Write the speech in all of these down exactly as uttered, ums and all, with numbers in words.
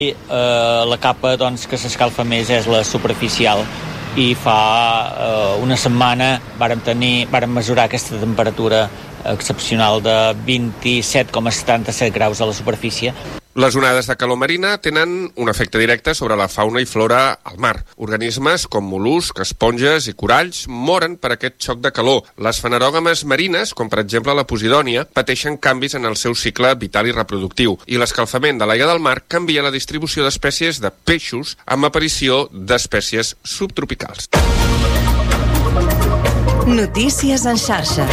I, eh, la capa doncs, que s'escalfa més és la superficial i fa eh, una setmana vàrem tenir, vàrem mesurar aquesta temperatura excepcional de vint-i-set coma setanta-set graus a la superfície. Les onades de calor marina tenen un efecte directe sobre la fauna i flora al mar. Organismes com mol·luscs, esponges i coralls moren per aquest xoc de calor. Les fanerògames marines, com per exemple la posidònia, pateixen canvis en el seu cicle vital i reproductiu, i l'escalfament de l'aigua del mar canvia la distribució d'espècies de peixos amb aparició d'espècies subtropicals. Notícies en xarxa.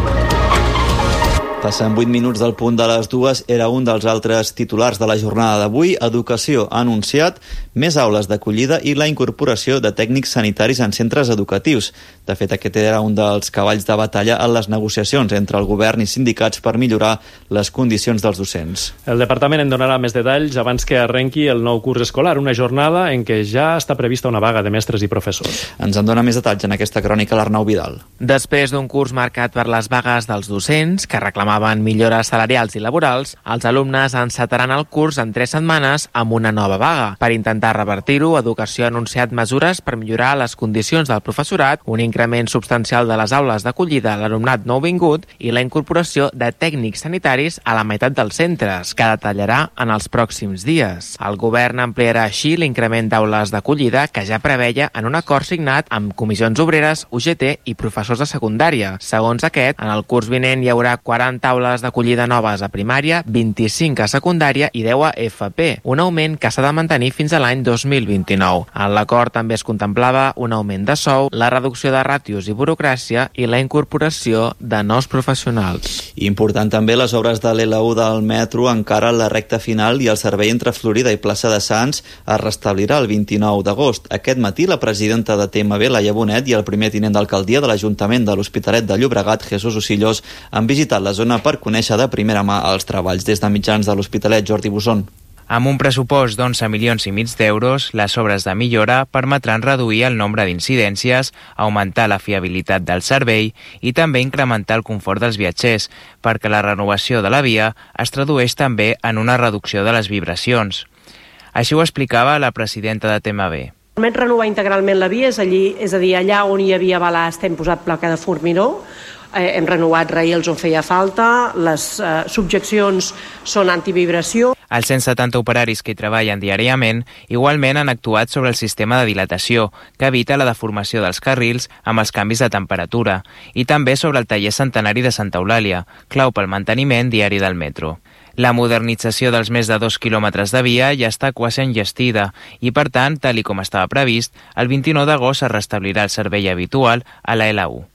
Passant vuit minuts del punt de les dues, era un dels altres titulars de la jornada d'avui. Educació ha anunciat més aules d'acollida i la incorporació de tècnics sanitaris en centres educatius. De fet, aquest era un dels cavalls de batalla en les negociacions entre el govern i sindicats per millorar les condicions dels docents. El departament en donarà més detalls abans que arrenqui el nou curs escolar, una jornada en què ja està prevista una vaga de mestres i professors. Ens en dona més detalls en aquesta crònica l'Arnau Vidal. Després d'un curs marcat per les vagues dels docents, que reclamaven millores salarials i laborals, els alumnes encetaran el curs en tres setmanes amb una nova vaga. Per intentar revertir-ho, Educació ha anunciat mesures per millorar les condicions del professorat, un increment substancial de les aules d'acollida a l'alumnat nouvingut i la incorporació de tècnics sanitaris a la meitat dels centres, que detallarà en els pròxims dies. El govern ampliarà així l'increment d'aules d'acollida que ja preveia en un acord signat amb comissions obreres, U G T i professors de secundària. Segons aquest, en el curs vinent hi haurà quaranta aules d'acollida noves a primària, vint-i-cinc a secundària i deu a F P, un augment que s'ha de mantenir fins a l'any dos mil vint-i-nou. En l'acord també es contemplava un augment de sou, la reducció de ràtios i burocràcia i la incorporació de nous professionals. Important també les obres de l'L u del metro encara a la recta final i el servei entre Florida i plaça de Sants es restablirà el vint-i-nou d'agost. Aquest matí la presidenta de T M B, Laia Bonet, i el primer tinent d'alcaldia de l'Ajuntament de l'Hospitalet de Llobregat, Jesús Osillos, han visitat la zona per conèixer de primera mà els treballs. Des de mitjans de l'Hospitalet, Jordi Busson. Amb un pressupost d'onze milions i mig d'euros, les obres de millora permetran reduir el nombre d'incidències, augmentar la fiabilitat del servei i també incrementar el confort dels viatgers, perquè la renovació de la via es tradueix també en una reducció de les vibracions. Així ho explicava la presidenta de T M B. Permet renovar integralment la via, és, allí, és a dir, allà on hi havia balast hem posat placa de formigó, eh, hem renovat rails on feia falta, les eh, subjeccions són antivibració. Els cent setanta operaris que hi treballen diàriament igualment han actuat sobre el sistema de dilatació, que evita la deformació dels carrils amb els canvis de temperatura, i també sobre el taller centenari de Santa Eulàlia, clau pel manteniment diari del metro. La modernització dels més de dos quilòmetres de via ja està quasi enllestida i, per tant, tal i com estava previst, el vint-i-nou d'agost es restablirà el servei habitual a la L u.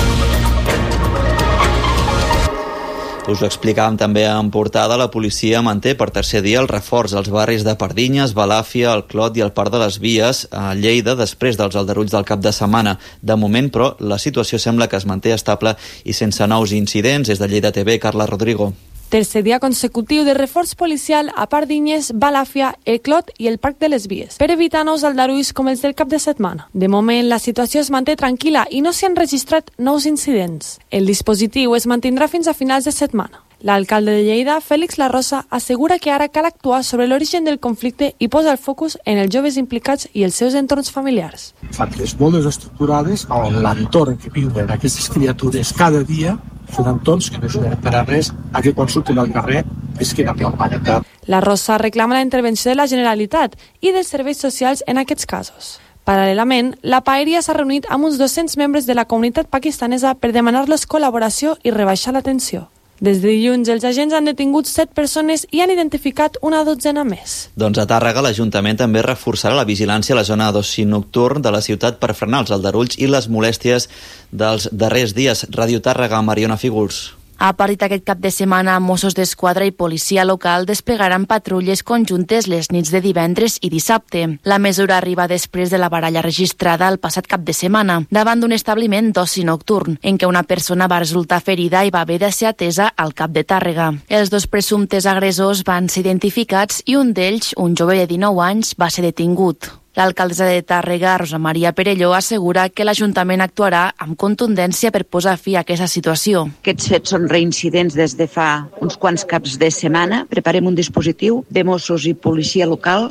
Us ho explicàvem també en portada, la policia manté per tercer dia el reforç als barris de Pardinyes, Balàfia, el Clot i el Parc de les Vies a Lleida després dels aldarulls del cap de setmana. De moment, però, la situació sembla que es manté estable i sense nous incidents. Des de Lleida T V, Carla Rodrigo. Tercer dia consecutiu de reforç policial a Pardinyes, Balàfia, el Clot i el Parc de les Vies, per evitar nous aldarulls com els del cap de setmana. De moment, la situació es manté tranquil·la i no s'hi han registrat nous incidents. El dispositiu es mantindrà fins a finals de setmana. L'alcalde de Lleida, Fèlix Larrosa, assegura que ara cal actuar sobre l'origen del conflicte i posa el focus en els joves implicats i els seus entorns familiars. Famílies molt desestructurades on l'entorn que viuen aquestes criatures cada dia són entorns que no ajuden per a res a que quan surten al carrer visquin amb la humanitat. La Rosa reclama la intervenció de la Generalitat i dels serveis socials en aquests casos. Paral·lelament, la Paeria s'ha reunit amb uns dos-cents membres de la comunitat pakistanesa per demanar-los col·laboració i rebaixar la tensió. Des de dilluns, els agents han detingut set persones i han identificat una dotzena més. Doncs a Tàrrega, l'Ajuntament també reforçarà la vigilància a la zona d'oci nocturn de la ciutat per frenar els aldarulls i les molèsties dels darrers dies. Ràdio Tàrrega, Mariona Fígols. A partir d'aquest cap de setmana, Mossos d'Esquadra i policia local desplegaran patrulles conjuntes les nits de divendres i dissabte. La mesura arriba després de la baralla registrada el passat cap de setmana, davant d'un establiment d'oci nocturn, en què una persona va resultar ferida i va haver de ser atesa al cap de Tàrrega. Els dos presumptes agressors van ser identificats i un d'ells, un jove de dinou anys, va ser detingut. L'alcaldessa de Tàrrega, Rosa Maria Perelló, assegura que l'Ajuntament actuarà amb contundència per posar fi a aquesta situació. Aquests fets són reincidents des de fa uns quants caps de setmana. Preparem un dispositiu de Mossos i policia local